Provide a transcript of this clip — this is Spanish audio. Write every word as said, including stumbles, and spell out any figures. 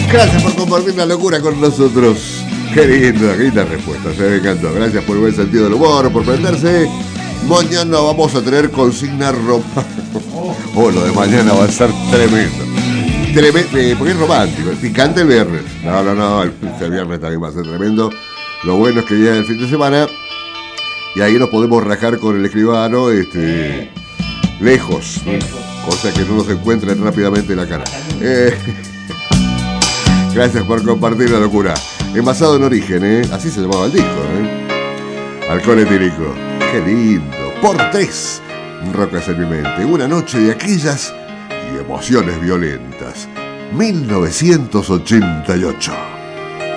Gracias por compartir la locura con nosotros. Qué linda, qué linda respuesta, se me encantó. Gracias por el buen sentido del humor, por prenderse. Mañana vamos a tener consigna ropa. Oh, lo de mañana va a ser tremendo. Tremendo, eh, porque es romántico, picante el viernes. No, no, no, el, el viernes también va a ser tremendo. Lo bueno es que ya es el fin de semana y ahí nos podemos rajar con el escribano este, lejos, cosa que no nos encuentren rápidamente en la cara. Eh, gracias por compartir la locura. Envasado en origen, ¿eh? Así se llamaba el disco, ¿eh? Alcohol etílico. Qué lindo. Por tres. Rocas en mi mente. Una noche de aquellas y emociones violentas. mil novecientos ochenta y ocho.